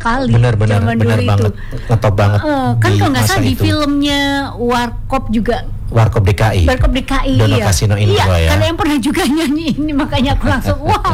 sekali. Benar zaman dulu banget, ngetop banget. Kan kalau nggak salah di itu. filmnya Warkop juga. Warkop DKI. Warkop DKI. Dono Iya. Kasino Indro ya. Karena yang pernah juga nyanyi ini, makanya aku langsung wow.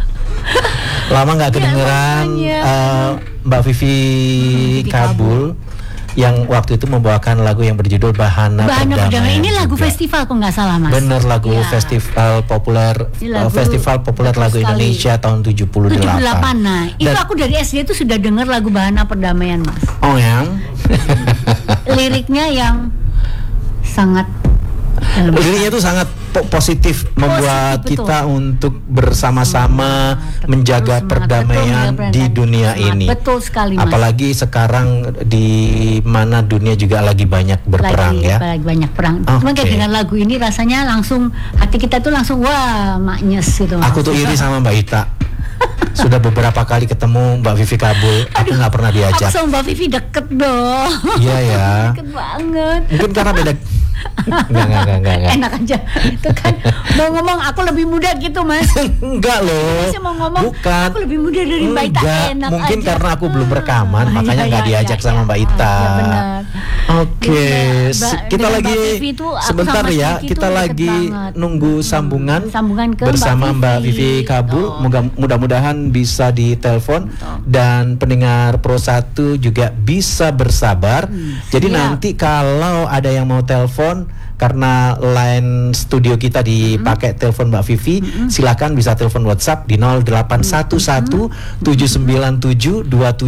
Lama nggak kedengeran Mbak Vivi Kabul yang waktu itu membawakan lagu yang berjudul Bahana Perdamaian. Ini lagu juga. festival kok nggak salah, Mas. Bener, lagu festival populer populer lagu Indonesia tahun 78. Nah, itu aku dari SD itu sudah dengar lagu Bahana Perdamaian, Mas. Oh, yang liriknya yang sangat liriknya itu sangat positif, membuat kita untuk bersama-sama menjaga perdamaian di dunia ini. Betul sekali, Mas. Apalagi sekarang di mana dunia juga lagi banyak berperang ya. Lagi banyak perang. Cuma kayak dengan lagu ini rasanya langsung hati kita tuh langsung wah maknyes gitu. Aku tuh iri sama Mbak Ita. Sudah beberapa kali ketemu Mbak Vivi Kabul, aku nggak pernah diajak. Aku sama Mbak Vivi deket dong. Iya ya. Deket banget. Mungkin karena beda. Enggak. Enak aja. Itu kan mau ngomong aku lebih muda gitu, Mas. Enggak loh. Saya mau ngomong bukan. Aku lebih muda dari Mbak Ita. Enak mungkin aja. Karena aku belum rekaman, makanya nggak diajak sama Mbak Ita. Iya benar. Oke, kita lagi sebentar ya. Kita lagi nunggu sambungan bersama Mbak Vivi Kabul. Mudah-mudahan bisa ditelepon dan pendengar Pro 1 juga bisa bersabar. Jadi nanti kalau ada yang mau telepon, karena line studio kita dipakai telepon Mbak Vivi, silakan bisa telepon WhatsApp di 0811 797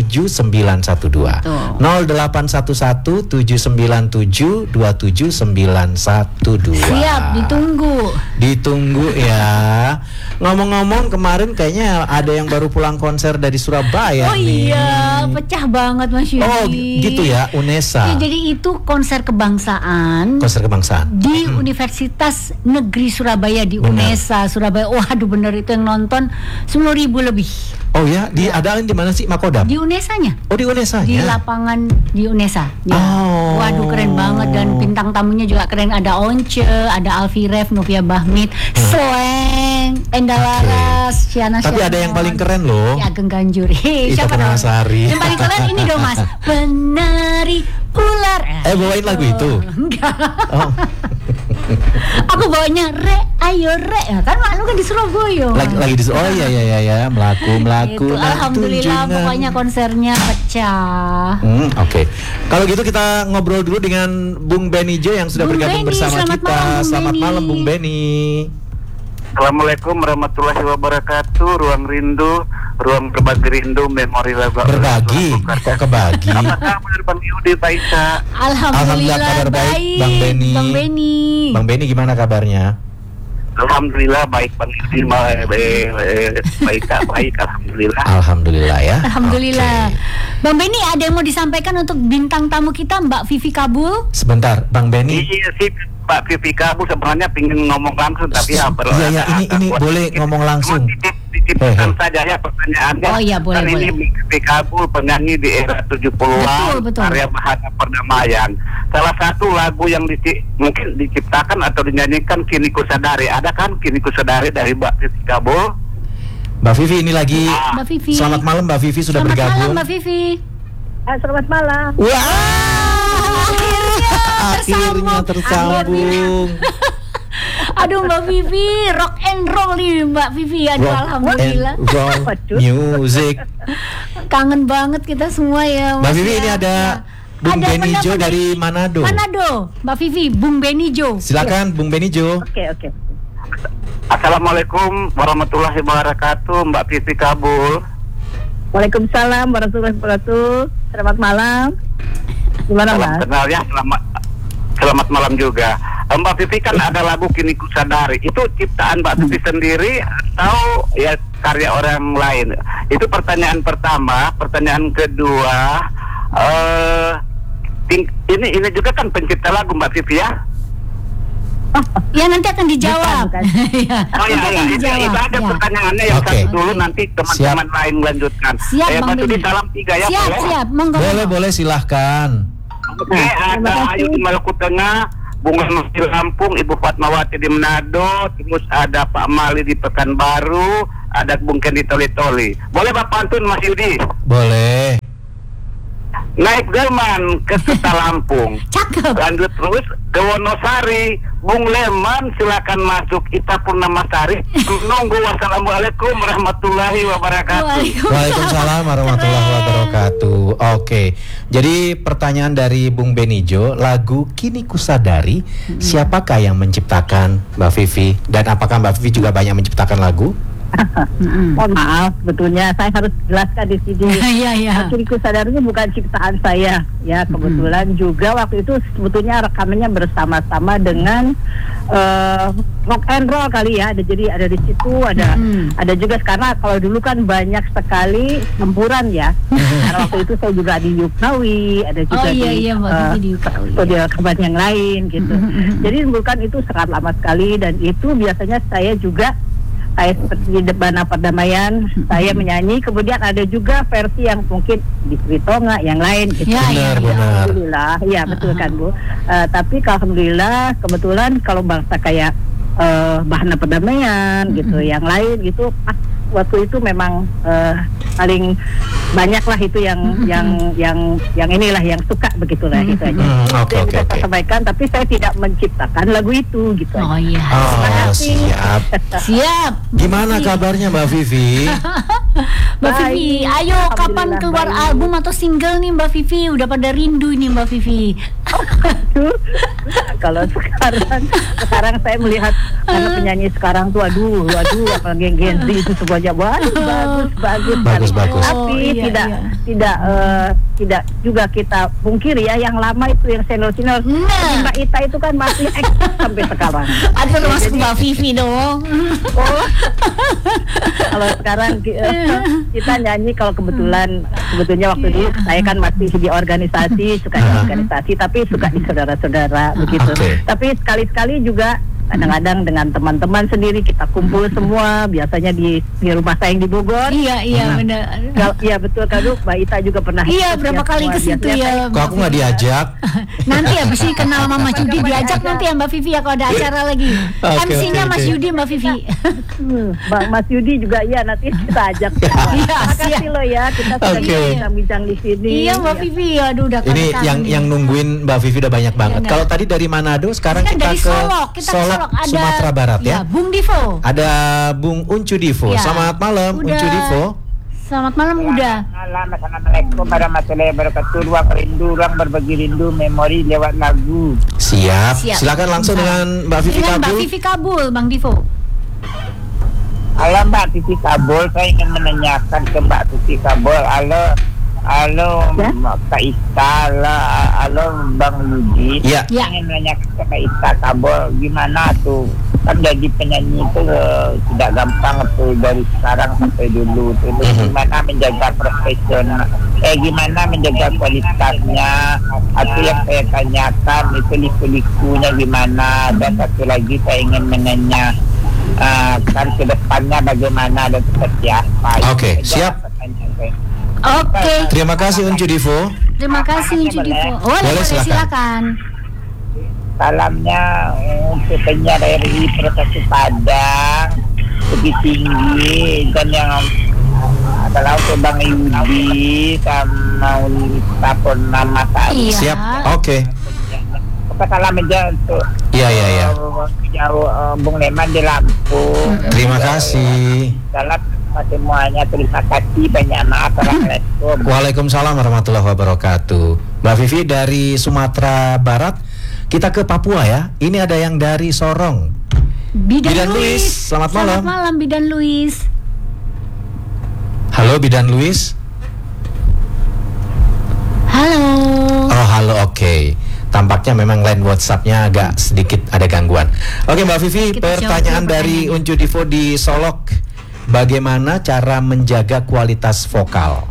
27912. 0811 797 27912. Siap, Ditunggu ya. Ngomong-ngomong, kemarin kayaknya ada yang baru pulang konser dari Surabaya. Oh nih. Iya, pecah banget Mas Yudi. Oh gitu ya, UNESA. Jadi itu konser kebangsaan di Universitas Negeri Surabaya di UNESA Surabaya. Waduh bener, itu yang nonton 10.000 lebih. Oh ya, diadain di mana sih, Makodam? Di UNESA-nya. Oh, di UNESA-nya. Di lapangan di UNESA. Ya. Oh. Waduh keren banget, dan bintang tamunya juga keren. Ada Once, ada Alfi Rev, Novia Bahmit, Sleng, Enda Laras, Syana. Tapi ada yang paling keren loh. Ya, Ageng Ganjur. Siapa Yang paling keren ini dong Mas. Penari ular. Bawain lagu itu? Enggak. Oh. Aku bawanya ayo ya kan malu kan di Surabaya. Lagi di oh ya melaku gitu. Alhamdulillah pokoknya konsernya pecah. Oke. Kalau gitu kita ngobrol dulu dengan Bung Benny Jo yang sudah bergabung bersama kita. Selamat malam Bung Benny. Assalamualaikum warahmatullahi wabarakatuh. Ruang rindu, ruang berbagi rindu, memori lagu. Berbagi? Kok kebagi? Apa kabar Bang Yudi, Pak Isa? Alhamdulillah kabar baik Bang Benny. Bang Benny gimana kabarnya? Alhamdulillah baik Bang Yudi, baik alhamdulillah. Alhamdulillah ya. Alhamdulillah. Okay. Bang Benny, ada yang mau disampaikan untuk bintang tamu kita Mbak Vivi Kabul? Sebentar, Bang Benny. Iya sih, Mbak Vivi Kabul sebenarnya pengen ngomong langsung tapi Iya, ini boleh ngomong langsung. Dititipkan saja ya pertanyaannya. Oh iya, boleh. Ini Vivi Kabul penyanyi di era 70-an, karya Bahana Perdamaian. Salah satu lagu yang mungkin diciptakan atau dinyanyikan Kini Ku Sadari. Ada kan Kini Ku Sadari dari Mbak Vivi Kabul? Mbak Vivi ini lagi. Mbak Vivi. Selamat malam Mbak Vivi sudah bergabung. Selamat malam Mbak Vivi. Selamat malam. Wah, akhirnya tersambung. Aduh Mbak Vivi, rock and roll nih Mbak Vivi. Aduh alhamdulillah. Rock music. Kangen banget kita semua ya Mas. Mbak Vivi ini ada Bung Benny Jo dari Manado. Mbak Vivi, Bung Benny Jo. Silakan Bung Benny Jo. Oke. Assalamualaikum warahmatullahi wabarakatuh, Mbak Vivi Kabul. Waalaikumsalam warahmatullahi wabarakatuh. Selamat malam. Gimana Mas? Kenal ya, selamat malam juga. Mbak Vivi kan ada lagu Kini Ku Sadari. Itu ciptaan Mbak Vivi sendiri atau ya karya orang lain? Itu pertanyaan pertama. Pertanyaan kedua, ini juga kan pencipta lagu Mbak Vivi ya? Ya nanti akan dijawab. Bukan. Oh iya, itu ada pertanyaannya yang satu dulu, nanti teman-teman lain melanjutkan. Siap, Bang Benny. Salam 3 ya. Siap, monggo. Boleh silahkan. Oke, ada Ayu di Maluku Tengah, Bunga Masih Lampung, Ibu Fatmawati di Manado, terus ada Pak Mali di Pekanbaru, ada Bung Ken di Toli-Toli. Boleh Bapak pantun Mas Yudi? Boleh. naik delman ke Kota Lampung. Cakep. Lanjut terus ke Wonosari, Bung Leman silakan masuk. Ita Purnamasari menunggu. Wassalamualaikum warahmatullahi wabarakatuh. Waalaikumsalam warahmatullahi wabarakatuh. Oke, jadi pertanyaan dari Bung Benijo, lagu Kini Kusadari, siapakah yang menciptakan, Mbak Vivi? Dan apakah Mbak Vivi juga banyak menciptakan lagu? Mohon maaf, sebetulnya saya harus jelaskan di sini. Kini Kusadari ini bukan ciptaan saya, ya kebetulan juga waktu itu sebetulnya rekamannya bersama-sama dengan rock and roll kali ya. Jadi ada di situ, ada juga karena kalau dulu kan banyak sekali campuran ya. Karena waktu itu saya juga di Yuknawi, ada juga di studio rekaman yang lain gitu. Jadi bukan itu sangat lama sekali dan itu biasanya saya juga seperti di Debana Perdamaian, saya menyanyi. Kemudian ada juga versi yang mungkin di Sritonga, yang lain gitu. Benar. Alhamdulillah, ya betul kan Bu. Tapi alhamdulillah kebetulan kalau bangsa kayak Bahana Perdamaian gitu, yang lain gitu, waktu itu memang paling banyak lah itu yang inilah yang suka begitulah gitu aja. Oke. Saya sampaikan, tapi saya tidak menciptakan lagu itu gitu. Oh iya. Siap. Gimana kabarnya Mbak Vivi? Mbak Vivi, ayo kapan keluar album atau single nih Mbak Vivi? Udah pada rindu ini Mbak Vivi. Kalau sekarang saya melihat karena penyanyi sekarang tuh aduh apalagi yang Gen Z itu semuanya bagus. Tapi tidak juga kita pungkiri ya, yang lama itu yang senior Mbak Ita itu kan masih eksis sampai sekarang. Ada termasuk Mbak Vivi dong. Kalau sekarang kita nyanyi, kalau sebetulnya waktu dulu saya kan masih di organisasi, suka di organisasi tapi suka di saudara-saudara begitu. Tapi sekali-sekali juga kadang-kadang dengan teman-teman sendiri kita kumpul semua, biasanya di rumah saya yang di Bogor. Iya benar. Iya betul kan, Mbak Ita juga pernah. Iya berapa kali ke situ ya. Kok aku nggak diajak? Nanti habis ini kenal Mama Yudi diajak nanti ya Mbak Vivi ya kalau ada acara lagi. MC-nya Mas Yudi, Mbak Vivi. Mas Yudi juga iya, nanti kita ajak. Makasih loh ya, kita sedang bincang-bincang di sini. Iya Mbak Vivi, aduh udah. Ini yang nungguin Mbak Vivi udah banyak banget. Kalau tadi dari Manado, sekarang kita ke Solok. Sumatera Barat ya. Bung Divo. Ada Bung Uncu Divo. Selamat malam Uncu Divo. Selamat malam udah. Assalamualaikum warahmatullahi wabarakatuh. Ruang berbagi rindu memori lewat lagu. Siap. Silakan langsung dengan Mbak Vivi Kabul. Mbak Vivi Kabul, Bang Divo. Halo Mbak Vivi Kabul, saya ingin menanyakan ke Mbak Vivi Kabul. Halo Kak Ita, halo Bang Yudi. Ingin menanyakan ke Kak Ita Kabul, gimana tuh kan jadi penyanyi itu tidak gampang tuh dari sekarang sampai dulu tuh. Gimana menjaga profesional, gimana menjaga kualitasnya, atau yang saya tanyakan itu liku-likunya gimana. Dan satu lagi saya ingin menanya kan ke depannya bagaimana dan seperti apa. Oke, siap. Oke. Terima kasih Uncu Divo. Terima kasih Uncu Divo. Boleh silakan. Salamnya untuk penyiar RRI Provinsi Padang lebih tinggi, dan yang adalah untuk Bang Yudi sama Unita Purnamasari. Siap. Oke. Salam aja untuk Bung Leman di Lampung. Terima kasih. Salam semuanya, terima kasih, banyak maaf. Assalamualaikum. Waalaikumsalam warahmatullahi wabarakatuh. Mbak Vivi dari Sumatera Barat, kita ke Papua ya. Ini ada yang dari Sorong. Bidan Luis. Selamat malam. Selamat malam Bidan Luis. Halo Bidan Luis. Halo. Oh halo, oke. Tampaknya memang line WhatsApp-nya agak sedikit ada gangguan. Oke Mbak Vivi, pertanyaan dari Uncu Divo di Solok. Bagaimana cara menjaga kualitas vokal?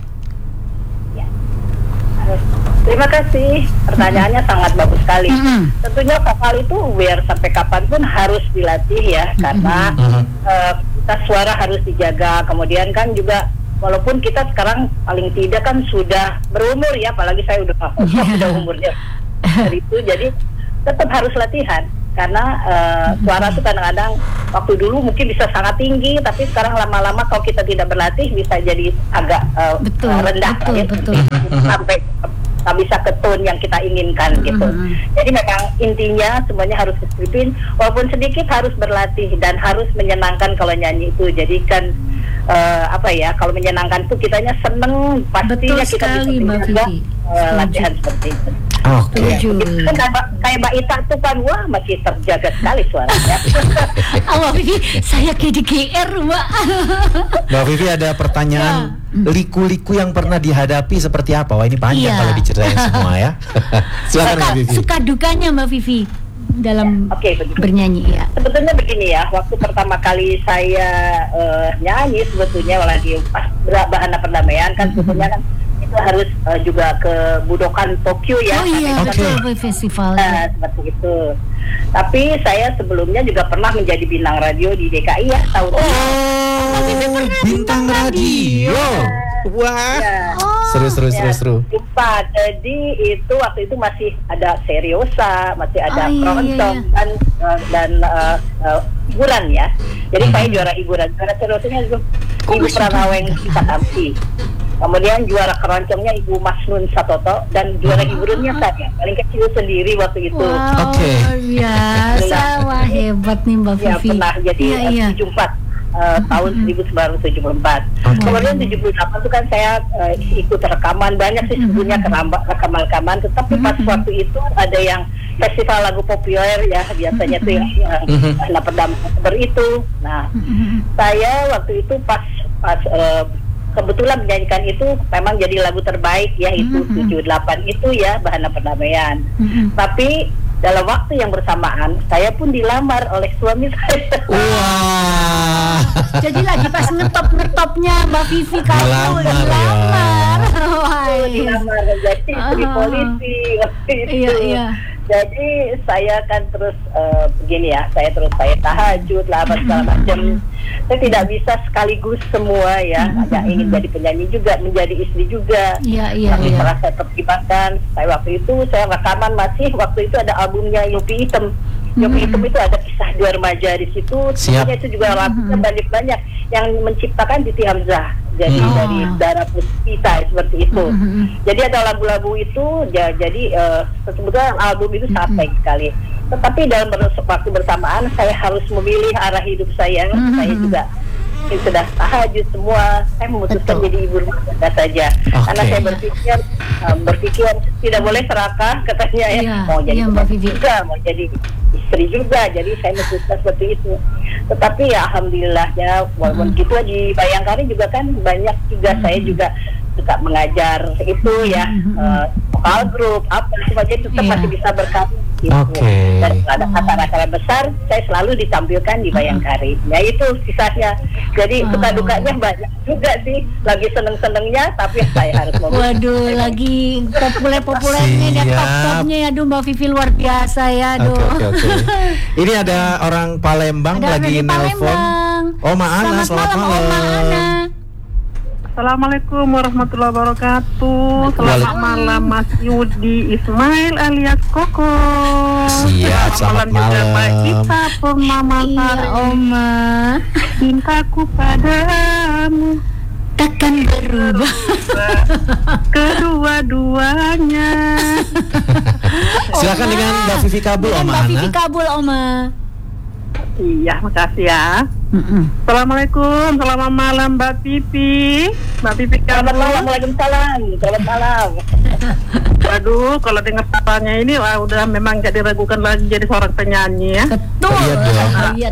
Terima kasih, pertanyaannya sangat bagus sekali. Tentunya vokal itu biar sampai kapanpun harus dilatih ya, karena kita suara harus dijaga. Kemudian kan juga walaupun kita sekarang paling tidak kan sudah berumur ya, apalagi saya udah umurnya dari itu, jadi tetap harus latihan. Karena suara itu kadang-kadang waktu dulu mungkin bisa sangat tinggi, tapi sekarang lama-lama kalau kita tidak berlatih bisa jadi agak rendah. Betul. Sampai nggak bisa ke tone yang kita inginkan gitu. Jadi memang intinya semuanya harus disiplin, walaupun sedikit harus berlatih dan harus menyenangkan kalau nyanyi itu. Jadi kan kalau menyenangkan itu kitanya seneng, pastinya kita bisa juga latihan seperti itu. Oke. Kayak Mbak Ita tuh kan, wah masih terjaga sekali suaranya. Mbak Vivi, saya kayak di GR, Mbak. Mbak Vivi ada pertanyaan, liku-liku yang pernah dihadapi seperti apa? Wah ini panjang kalau diceritain semua ya. Silakan Mbak Vivi. Suka dukanya Mbak Vivi dalam bernyanyi ya. Sebetulnya begini ya, waktu pertama kali saya nyanyi sebetulnya lagi pas Bahana Perdamaian kan sebetulnya kan itu harus juga ke Budokan Tokyo ya. Oh iya, betul festival. Seperti itu. Tapi saya sebelumnya juga pernah menjadi bintang radio di DKI ya tahun ini. Bintang radio. Wah. Seru. Jadi itu waktu itu masih ada seriosa, masih ada keroncong dan hiburan ya. Jadi saya juara hiburan. Juara seriosanya itu Ibu Pranaweng Sakamsi. Kemudian juara keroncongnya Ibu Masnun Satoto dan juara hiburannya saya paling kecil sendiri waktu itu. Biasa, wah hebat nih Mbak Vivi. Ya pernah jadi 74 tahun 1974. Kemudian 78 itu kan saya ikut rekaman banyak sih sebelumnya rekaman-rekaman, tetapi pas waktu itu ada yang festival lagu populer ya biasanya tuh yang Perdamaian itu. Nah, saya waktu itu pas kebetulan menyanyikan itu memang jadi lagu terbaik ya itu 78 itu ya Bahana Perdamaian. Tapi dalam waktu yang bersamaan saya pun dilamar oleh suami saya. Wah. Jadi lagi pas ngetopnya Mbak Vivi kamu dilamar. Dilamar jadi istri polisi waktu itu. Iya. Jadi saya kan terus begini ya, saya tahajud lah segala macam. Saya tidak bisa sekaligus semua ya. Ada ingin jadi penyanyi juga, menjadi istri juga. Tapi setelah saya pertimbangkan, saya waktu itu saya rekaman masih waktu itu ada albumnya Yopi Hitam. Yopi Hitam itu ada kisah dua remaja di situ. Sebenarnya itu juga lagunya banyak yang menciptakan Titi Hamzah. Jadi dari Dara Puspita seperti itu. Jadi ada lagu-lagu itu jadi sebetulnya album itu sangat baik sekali. Tetapi dalam waktu bersamaan saya harus memilih arah hidup saya. Saya juga sudah tahajud semua. Saya memutuskan jadi ibu rumah tangga saja. Karena saya berpikir tidak boleh serakah katanya ya. Mau jadi juga, mau jadi istri juga. Jadi saya memutuskan seperti itu. Tetapi ya alhamdulillahnya walaupun gitu di Bayangkari juga kan banyak juga saya juga suka mengajar itu ya vokal grup apa sebagainya tetap masih bisa berkarya gitu. Dan ada acara-acara besar saya selalu ditampilkan di Bayangkari. Ya itu kisahnya. Jadi suka dukanya banyak juga sih. Lagi seneng-senengnya tapi saya harus waduh lagi populernya dan top-topnya ya. Aduh Mbak Vivi luar biasa ya. Ini ada orang Palembang lagi nelpon. Oma Ana, selamat malam. Assalamualaikum warahmatullahi wabarakatuh. Selamat malam Mas Yudi Ismail alias Koko. Siap, selamat malam. Kita Purnama Sari. Oma. Cintaku padamu takkan berubah. Kedua-duanya. Silakan dengan Mbak Vivi Kabul, Oma Ana. Mbak Vivi Kabul, Oma. Iya, makasih ya. Assalamualaikum, selamat malam Mbak Vivi. Mbak Vivi, selamat malam. Waalaikumsalam. Selamat malam. Aduh, kalau dengar katanya ini udah memang gak diragukan lagi jadi seorang penyanyi ya. Betul. Iya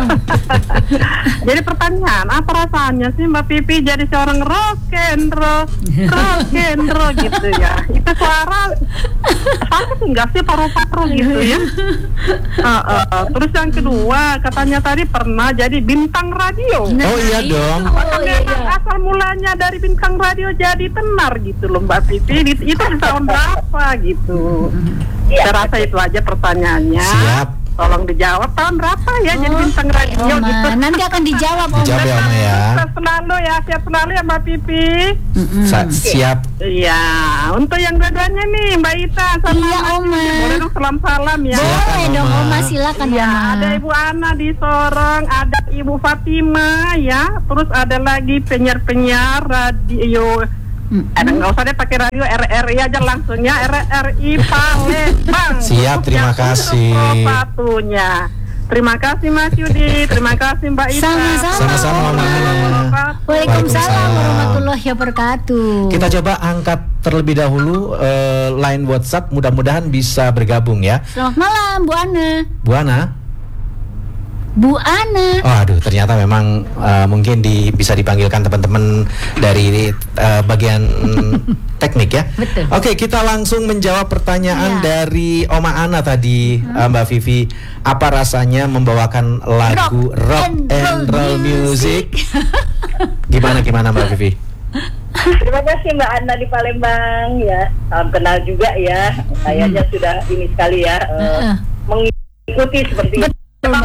Jadi pertanyaan, apa rasanya sih Mbak Vivi jadi seorang rock and roll gitu ya? Itu suara apa sih enggak sih paru-paru gitu ya? Terus yang kedua, katanya tadi pernah jadi bintang radio. Oh iya dong. Asal mulanya dari bintang radio jadi tenar gitu loh Mbak Vivi. Itu di tahun berapa gitu? Saya rasa itu aja pertanyaannya. Siap. Tolong dijawab tahun berapa ya jadi bintang radio gitu. Nanti akan dijawab Oma. Dijawab ya Oma ya. Siap selalu ya Mbak Pipi. Siap. Iya, untuk yang dua-duanya nih Mbak Ita sama Oma. Boleh dong salam-salam ya. Boleh dong Oma, silakan ya. Oma. Ada Ibu Ana di Sorong, ada Ibu Fatima ya. Terus ada lagi penyiar-penyiar radio Nggak usah deh pakai radio, RRI aja langsungnya, RRI Palembang. Siap, terima kasih. Sepatunya. Terima kasih Mas Yudi, terima kasih Mbak Ita. Sama-sama. Waalaikumsalam warahmatullahi wabarakatuh. Kita coba angkat terlebih dahulu line WhatsApp, mudah-mudahan bisa bergabung ya. Selamat malam Bu Ana. Bu Ana. Bu Ana. Oh, aduh, ternyata memang mungkin bisa dipanggilkan teman-teman dari bagian teknik ya. Betul. Oke, kita langsung menjawab pertanyaan dari Oma Ana tadi, Mbak Vivi. Apa rasanya membawakan lagu rock and roll music? Gimana Mbak Vivi? Terima kasih Mbak Ana di Palembang ya. Salam kenal juga ya. Kayaknya sudah ini sekali ya mengikuti seperti itu.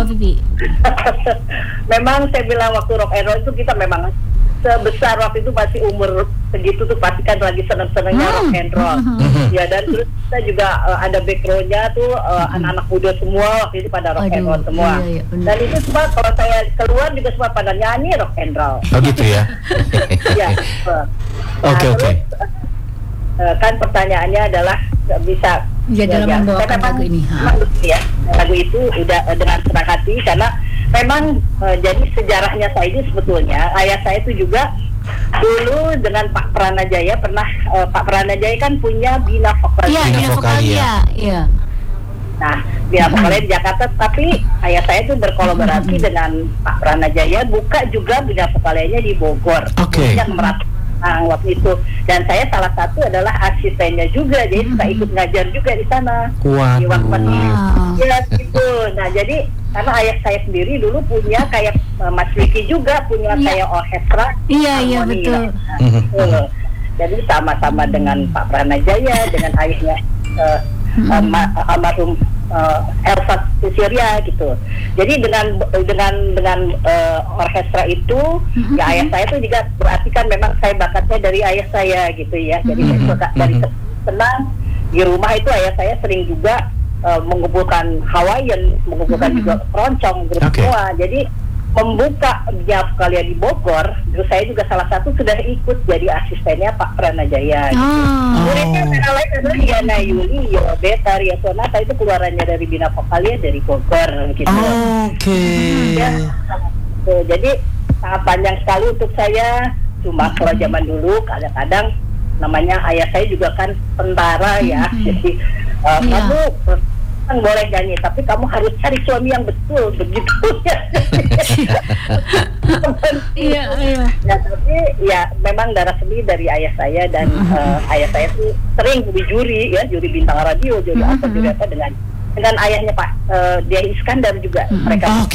Memang saya bilang waktu rock and roll itu kita memang sebesar waktu itu masih umur segitu tuh pasti kan lagi seneng-senengnya rock and roll. Ya, dan terus kita juga ada backgroundnya tuh anak-anak muda semua waktu itu pada rock and roll semua. Iya, dan itu semua kalau saya keluar juga semua pada nyanyi rock and roll. Oh gitu ya. Ya. Oke. Kan pertanyaannya adalah bisa dalam membawakan lagu ini. Ya, lagu itu udah dengan senang hati karena memang jadi sejarahnya saya ini sebetulnya ayah saya itu juga dulu dengan Pak Pranajaya pernah Pak Pranajaya kan punya Bina Vokalia. Bina Vokalia. Iya. Nah, Bina Vokalia di Jakarta, tapi ayah saya itu berkolaborasi dengan Pak Pranajaya buka juga Bina Vokalianya di Bogor. Oke. Yang waktu itu, dan saya salah satu adalah asistennya juga, jadi saya ikut ngajar juga di sana. Di waktu ya gitu. Nah, jadi karena ayah saya sendiri dulu punya kayak Mas Wiki juga punya kayak orkestra. Iya betul. Jadi sama-sama dengan Pak Pranajaya, dengan ayahnya almarhum Elsa Susiria gitu. Jadi dengan orkestra itu ya ayah saya itu juga berarti kan memang saya bakatnya dari ayah saya gitu ya. Jadi saya suka dari senang di rumah itu ayah saya sering juga mengumpulkan Hawaiian, mengumpulkan juga keroncong grup semua. Jadi membuka Bina Vokalia di Bogor, terus saya juga salah satu sudah ikut jadi asistennya Pak Pranajaya. Muridnya antara lain adalah Yana Yuli, Beta, Ria Sonata, itu keluarannya dari Bina Vokalia dari Bogor gitu. Ya, jadi sangat panjang sekali untuk saya. Cuma kalau zaman dulu kadang-kadang namanya ayah saya juga kan tentara ya, jadi kamu boleh nyanyi, tapi kamu harus cari suami yang betul, begitu ya. Ya, tapi ya memang darah seni dari ayah saya, dan ayah saya tuh sering di juri ya, juri bintang radio, juri apa dengan ayahnya Pak Dia Iskandar juga. Mereka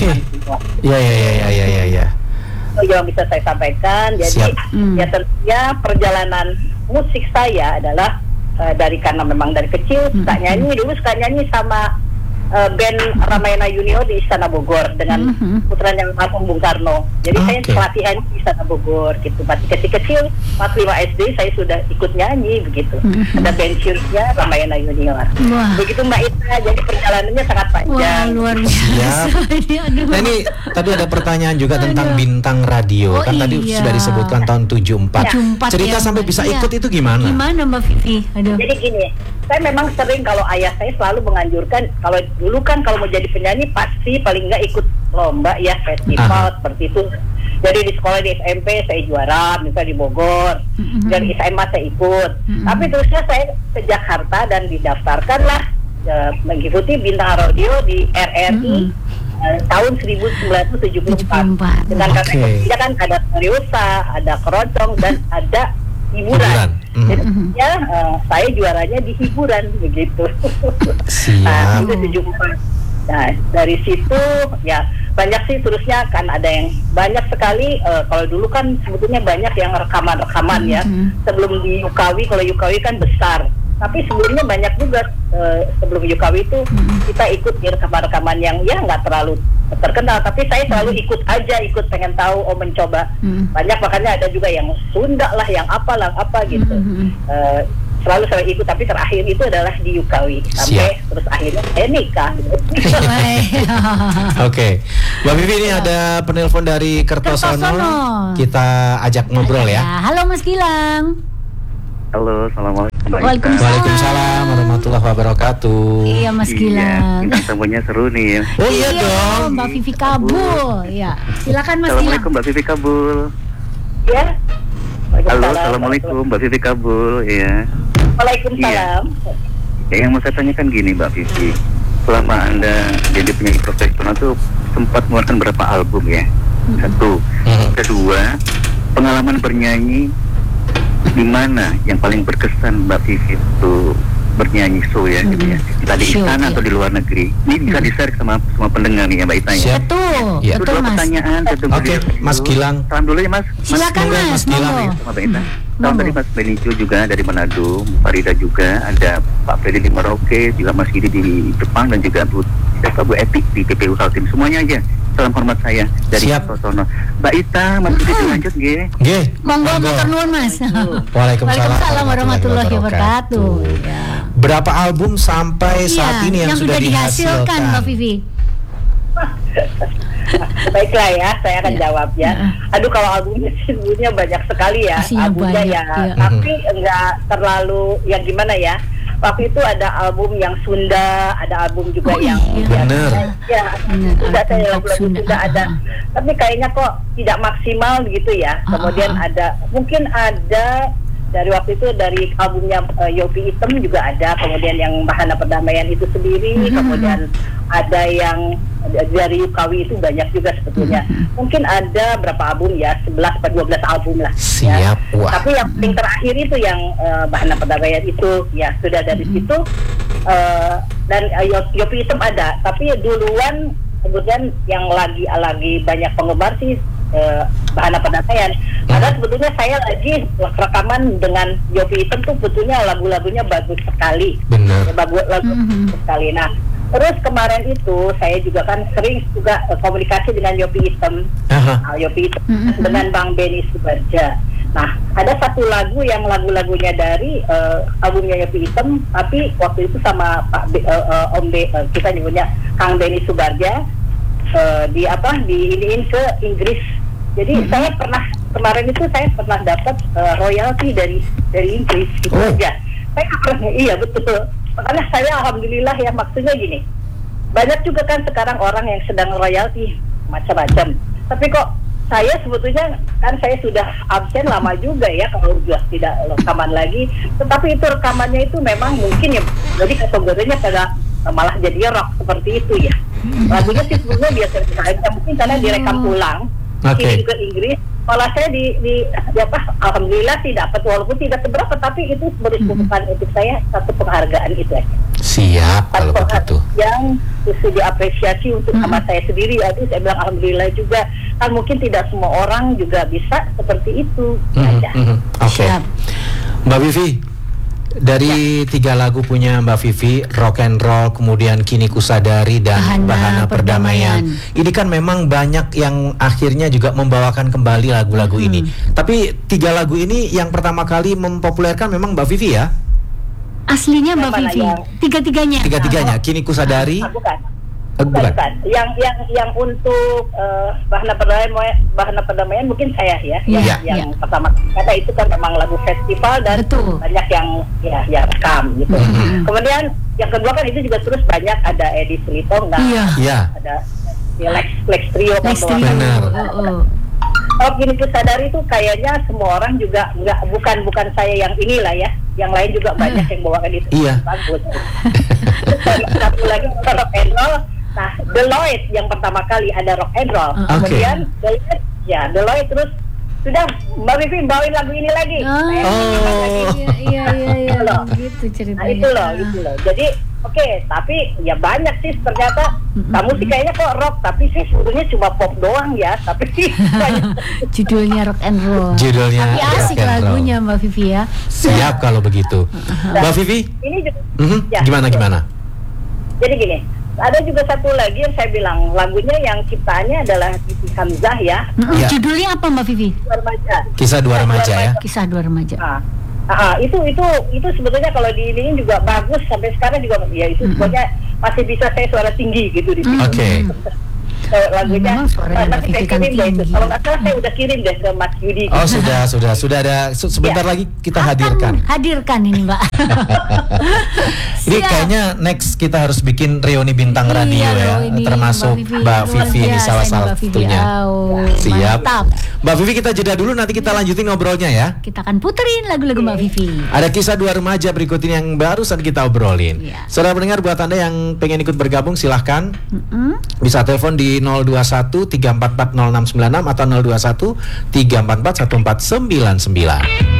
Iya. Itu yang bisa saya sampaikan. Jadi ya tentunya perjalanan musik saya adalah karena memang dari kecil suka nyanyi sama band Ramayana Junior di Istana Bogor dengan putranya almarhum Bung Karno. Jadi saya pelatihan di Istana Bogor gitu. Masih kecil 45 SD saya sudah ikut nyanyi begitu. Ada band cheersnya Ramayana Junior. Begitu Mbak Ita. Jadi perjalanannya sangat panjang. Wah, luar biasa. Nah, ini tadi ada pertanyaan juga tentang bintang radio. Kan tadi sudah disebutkan tahun 74. Cerita sampai bisa ikut itu gimana? Gimana Mbak Vivi? Jadi gini, saya memang sering, kalau ayah saya selalu menganjurkan, kalau dulu kan kalau mau jadi penyanyi pasti paling nggak ikut lomba ya, festival seperti itu. Jadi di sekolah di SMP saya juara, misalnya di Bogor, dan di SMA saya ikut. Tapi terusnya saya ke Jakarta dan didaftarkanlah mengikuti bintang radio di RRI tahun 1974. Dengan kategorinya kan ada seriosa, ada keroncong, dan ada hiburan. Jadi saya juaranya di hiburan begitu. Nah, itu 74. Nah, dari situ ya banyak sih terusnya kan, ada yang banyak sekali. Kalau dulu kan sebetulnya banyak yang rekaman-rekaman ya. Sebelum di Yukawi, kalau Yukawi kan besar. Tapi sebelumnya banyak juga sebelum Yukawi itu kita ikut di rekaman-rekaman yang ya nggak terlalu terkenal, tapi saya selalu ikut pengen tahu, mencoba. Banyak, makanya ada juga yang Sunda lah, yang apa gitu. Selalu saya ikut, tapi terakhir itu adalah di Yukawi sampai terus akhirnya saya nikah. Oke, Mbak Vivi, ini ada penelpon dari Kertosono. Kita ajak ngobrol ya. Halo Mas Gilang. Halo, assalamualaikum. Waalaikumsalam warahmatullahi wabarakatuh. Iya Mas Gilang. Bintang tamunya seru nih. Oh iya dong. Mbak Vivi Kabul. Ya, silakan Mas Gilang. Assalamualaikum Mbak Vivi Kabul. Ya. Halo, assalamualaikum Mbak Vivi Kabul. Ya. Waalaikumsalam. Ya, yang mau saya tanyakan gini Mbak Vivi. Selama Anda jadi penyanyi profesional tuh sempat mengeluarkan berapa album ya? Satu. Kedua, pengalaman bernyanyi di mana yang paling berkesan Mbak Vivi itu bernyanyi show ya gitu ya. Entah di istana atau di luar negeri. Ini bisa di-share sama semua pendengar nih ya Mbak Ita ya. Betul. Ya. Betul Mas. Pertanyaan. Oke, Mas Gilang. Salam dulu ya Mas. Silakan Mas Gilang. Sama Mbak Ita. Salam dari Mas Benicio juga dari Manado, Farida juga, ada Pak Freddy di Merauke, juga Mas Gidi di Jepang, dan juga Bu Epi di PPU Kaltim. Semuanya aja. Salam hormat saya dari Sosono. Mbak Ita, Mas Gidi lanjut nggih. Nggih. Monggo matur nuwun Mas. Waalaikumsalam warahmatullahi wabarakatuh. Ya. Berapa album sampai saat ini yang sudah dihasilkan Mbak Vivi? Baiklah ya, saya akan jawab ya. Aduh, kalau albumnya sebenarnya banyak sekali ya, albumnya ya. Tapi enggak terlalu yang gimana ya. Waktu itu ada album yang Sunda, ada album juga yang benar. Ya, sudah saya lagu-lagu Sunda ada. Tapi kayaknya kok tidak maksimal gitu ya. Kemudian mungkin ada dari waktu itu dari albumnya Yopi Item juga ada, kemudian yang Bahana Perdamaian itu sendiri, kemudian ada yang dari Yukawi itu banyak juga sebetulnya. Mungkin ada berapa album ya, 11 atau 12 album lah. Siap, ya. wah. Tapi yang paling terakhir itu yang Bahana Perdamaian itu ya sudah dari situ, dan Yopi Item ada, tapi duluan kemudian yang lagi banyak penggemar sih Bahana Perdamaian. Karena sebetulnya saya lagi rekaman dengan Yopi Item tuh sebetulnya lagu-lagunya bagus sekali. Benar. Bagus sekali. Nah, terus kemarin itu saya juga kan sering juga komunikasi dengan Yopi Item. Yopi Item dengan Bang Benny Subarja. Nah, ada satu lagu yang lagu-lagunya dari albumnya Yopi Item, tapi waktu itu sama Pak kita nyebutnya Kang Benny Subarja diiniin ke Inggris. Jadi saya kemarin itu saya pernah dapat royalti dari Inggris gitu aja. Saya pernah, iya betul. Makanya saya alhamdulillah ya, maksudnya gini. Banyak juga kan sekarang orang yang sedang royalti macam-macam. Tapi kok saya sebetulnya kan saya sudah absen lama juga ya, kalau sudah tidak rekaman lagi. Tetapi itu rekamannya itu memang mungkin ya, jadi kategorinya malah jadi rock seperti itu ya. Lagunya sih sebetulnya biasa aja, mungkin karena direkam ulang. Kirim ke Inggris, malah saya alhamdulillah sih dapat, walaupun tidak seberapa, tapi itu merupakan untuk saya satu penghargaan itu aja. Siap kalau begitu. Yang justru diapresiasi untuk sama saya sendiri, saya bilang alhamdulillah juga. Kan mungkin tidak semua orang juga bisa seperti itu. Oke. Mbak Vivi, dari 3 lagu punya Mbak Vivi, Rock and Roll, kemudian Kini Kusadari, dan Bahana Perdamaian. Ini kan memang banyak yang akhirnya juga membawakan kembali lagu-lagu ini. Tapi 3 lagu ini yang pertama kali mempopulerkan memang Mbak Vivi ya? Aslinya Mbak Vivi. Tiga-tiganya. Kini Kusadari. Bukan. Yang untuk Bahana Perdamaian mungkin saya ya. Yang pertama, karena itu kan memang lagu festival dan banyak yang rekam gitu. Kemudian yang kedua kan itu juga terus banyak ada Edi Selitonga, ada Lex Trio. Benar. Oh, Kini Kusadari itu kayaknya semua orang juga bukan saya yang inilah ya. Yang lain juga banyak yang bawakan itu. Bagus. Satu lagi rock and roll. Nah, Deloitte yang pertama kali ada rock and roll. Kemudian Deloitte terus sudah Mbak Vivi bawain lagu ini lagi. Iya. Gitu ceritanya. Nah, itu loh. Jadi tapi ya banyak sih ternyata. Kamu sih kayaknya kok rock, tapi saya sebetulnya cuma pop doang ya. Tapi judulnya rock and roll. Judulnya tapi asik lagunya Mbak Vivi ya. Siap kalau begitu. Mbak Vivi. Ini gimana? Jadi gini. Ada juga satu lagi yang saya bilang lagunya yang ciptaannya adalah Titi Hamzah ya. Judulnya apa Mbak Vivi? Kisah Dua Remaja ya. Kisah Dua Remaja. Itu sebetulnya kalau diiniin juga bagus, sampai sekarang juga ya itu pokoknya masih bisa saya suara tinggi gitu di sini. lagunya. Nanti saya kirim deh itu. Kalau nggak salah saya udah kirim deh ke Mas Yudi. Oh sudah ada. Sebentar lagi kita hadirkan ini Mbak. Ini kayaknya next kita harus bikin reuni bintang radio ya, termasuk Mbak Vivi ini salah satunya. Siap. Mbak Vivi kita jeda dulu, nanti kita lanjutin ngobrolnya ya. Kita akan puterin lagu-lagu Mbak Vivi. Ada kisah dua remaja berikut ini yang barusan kita obrolin. Saudara pendengar, buat Anda yang pengen ikut bergabung silahkan. Bisa telepon di 021 344 0696 atau 021 344 1499.